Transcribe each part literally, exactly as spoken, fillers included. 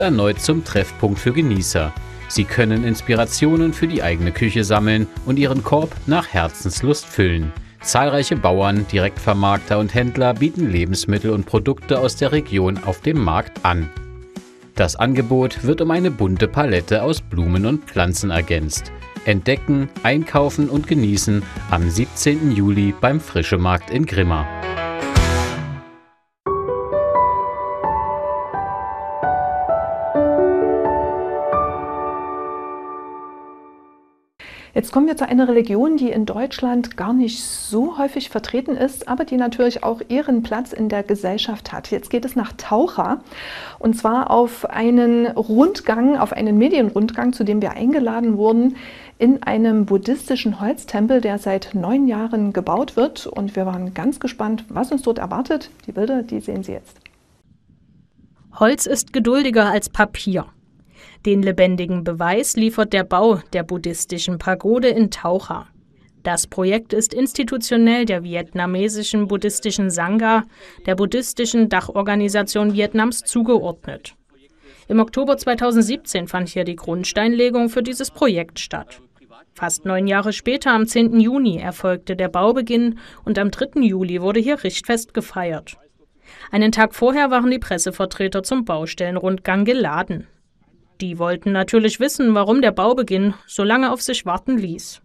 erneut zum Treffpunkt für Genießer. Sie können Inspirationen für die eigene Küche sammeln und ihren Korb nach Herzenslust füllen. Zahlreiche Bauern, Direktvermarkter und Händler bieten Lebensmittel und Produkte aus der Region auf dem Markt an. Das Angebot wird um eine bunte Palette aus Blumen und Pflanzen ergänzt. Entdecken, einkaufen und genießen am siebzehnten Juli beim Frischemarkt in Grimma. Jetzt kommen wir zu einer Religion, die in Deutschland gar nicht so häufig vertreten ist, aber die natürlich auch ihren Platz in der Gesellschaft hat. Jetzt geht es nach Taucha und zwar auf einen Rundgang, auf einen Medienrundgang, zu dem wir eingeladen wurden, in einem buddhistischen Holztempel, der seit neun Jahren gebaut wird. Und wir waren ganz gespannt, was uns dort erwartet. Die Bilder, die sehen Sie jetzt. Holz ist geduldiger als Papier. Den lebendigen Beweis liefert der Bau der buddhistischen Pagode in Taucha. Das Projekt ist institutionell der vietnamesischen buddhistischen Sangha, der buddhistischen Dachorganisation Vietnams, zugeordnet. Im Oktober zweitausendsiebzehn fand hier die Grundsteinlegung für dieses Projekt statt. Fast neun Jahre später, am zehnten Juni, erfolgte der Baubeginn und am dritten Juli wurde hier Richtfest gefeiert. Einen Tag vorher waren die Pressevertreter zum Baustellenrundgang geladen. Die wollten natürlich wissen, warum der Baubeginn so lange auf sich warten ließ.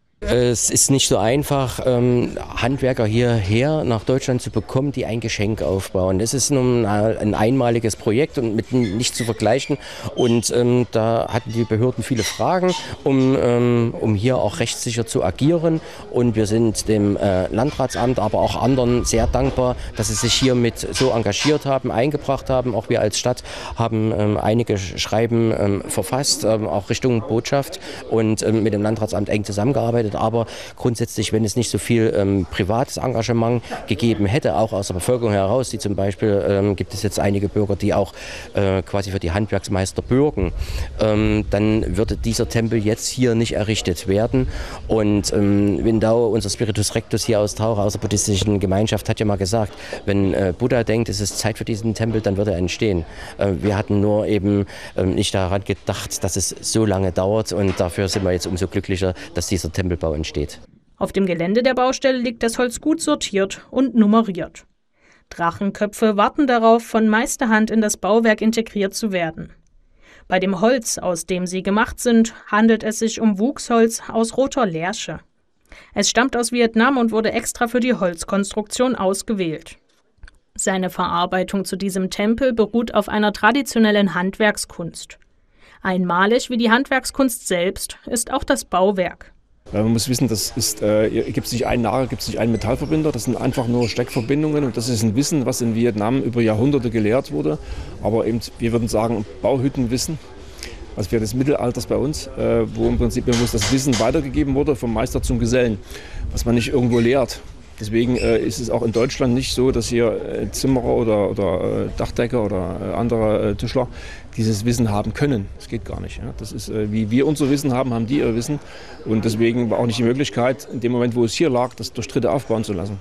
Es ist nicht so einfach, ähm, Handwerker hierher nach Deutschland zu bekommen, die ein Geschenk aufbauen. Das ist nun ein einmaliges Projekt und mit nicht zu vergleichen. Und ähm, da hatten die Behörden viele Fragen, um, ähm, um hier auch rechtssicher zu agieren. Und wir sind dem äh, Landratsamt, aber auch anderen sehr dankbar, dass sie sich hiermit so engagiert haben, eingebracht haben. Auch wir als Stadt haben ähm, einige Schreiben ähm, verfasst, ähm, auch Richtung Botschaft und ähm, mit dem Landratsamt eng zusammengearbeitet. Aber grundsätzlich, wenn es nicht so viel ähm, privates Engagement gegeben hätte, auch aus der Bevölkerung heraus, die zum Beispiel, ähm, gibt es jetzt einige Bürger, die auch äh, quasi für die Handwerksmeister bürgen, ähm, dann würde dieser Tempel jetzt hier nicht errichtet werden. Und ähm, Windau, unser Spiritus Rectus hier aus Taucha, aus der buddhistischen Gemeinschaft, hat ja mal gesagt, wenn äh, Buddha denkt, es ist Zeit für diesen Tempel, dann wird er entstehen. Äh, wir hatten nur eben äh, nicht daran gedacht, dass es so lange dauert, und dafür sind wir jetzt umso glücklicher, dass dieser Tempel entsteht. Auf dem Gelände der Baustelle liegt das Holz gut sortiert und nummeriert. Drachenköpfe warten darauf, von Meisterhand in das Bauwerk integriert zu werden. Bei dem Holz, aus dem sie gemacht sind, handelt es sich um Wuchsholz aus roter Lärche. Es stammt aus Vietnam und wurde extra für die Holzkonstruktion ausgewählt. Seine Verarbeitung zu diesem Tempel beruht auf einer traditionellen Handwerkskunst. Einmalig wie die Handwerkskunst selbst ist auch das Bauwerk. Man muss wissen, das ist, äh, gibt es nicht einen Nagel, gibt es nicht einen Metallverbinder, das sind einfach nur Steckverbindungen, und das ist ein Wissen, was in Vietnam über Jahrhunderte gelehrt wurde. Aber eben, wir würden sagen, Bauhüttenwissen, also während des Mittelalters bei uns, äh, wo im Prinzip uns das Wissen weitergegeben wurde vom Meister zum Gesellen, was man nicht irgendwo lehrt. Deswegen äh, ist es auch in Deutschland nicht so, dass hier äh, Zimmerer oder, oder äh, Dachdecker oder äh, andere äh, Tischler dieses Wissen haben können. Das geht gar nicht. Ja. Das ist, äh, wie wir unser Wissen haben, haben die ihr Wissen. Und deswegen war auch nicht die Möglichkeit, in dem Moment, wo es hier lag, das durch Dritte aufbauen zu lassen.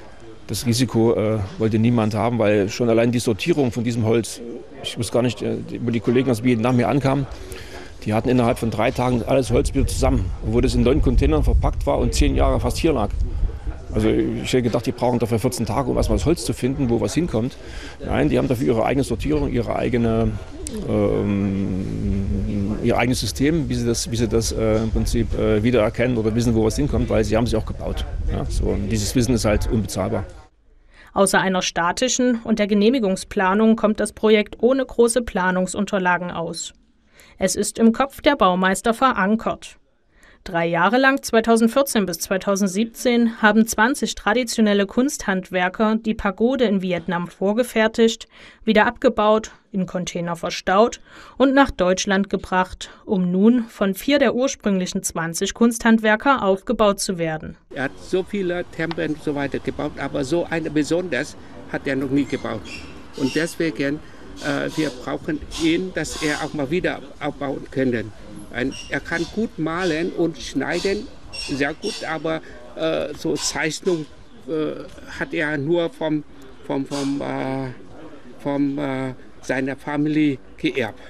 Das Risiko äh, wollte niemand haben, weil schon allein die Sortierung von diesem Holz, ich wusste gar nicht, äh, wo die Kollegen aus Vietnam hier ankamen, die hatten innerhalb von drei Tagen alles Holz wieder zusammen, obwohl das in neun Containern verpackt war und zehn Jahre fast hier lag. Also ich hätte gedacht, die brauchen dafür vierzehn Tage, um erstmal das Holz zu finden, wo was hinkommt. Nein, die haben dafür ihre eigene Sortierung, ihre eigene, ähm, ihr eigenes System, wie sie das, wie sie das äh, im Prinzip äh, wiedererkennen oder wissen, wo was hinkommt, weil sie haben sich auch gebaut. Ja, so, und dieses Wissen ist halt unbezahlbar. Außer einer statischen und der Genehmigungsplanung kommt das Projekt ohne große Planungsunterlagen aus. Es ist im Kopf der Baumeister verankert. Drei Jahre lang, zweitausendvierzehn bis zweitausendsiebzehn, haben zwanzig traditionelle Kunsthandwerker die Pagode in Vietnam vorgefertigt, wieder abgebaut, in Container verstaut und nach Deutschland gebracht, um nun von vier der ursprünglichen zwanzig Kunsthandwerker aufgebaut zu werden. Er hat so viele Tempel und so weiter gebaut, aber so eine besonders hat er noch nie gebaut. Und deswegen, äh, wir brauchen ihn, dass er auch mal wieder aufbauen können. Er kann gut malen und schneiden, sehr gut, aber äh, so Zeichnung äh, hat er nur vom, vom, vom, äh, vom äh, seiner Familie geerbt.